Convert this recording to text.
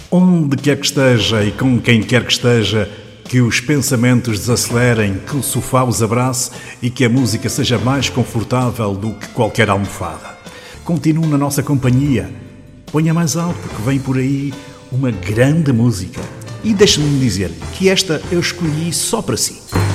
Onde quer que esteja e com quem quer que esteja, que os pensamentos desacelerem, que o sofá os abrace e que a música seja mais confortável do que qualquer almofada. Continue na nossa companhia. Ponha mais alto, que vem por aí uma grande música. E deixe-me dizer que esta eu escolhi só para si.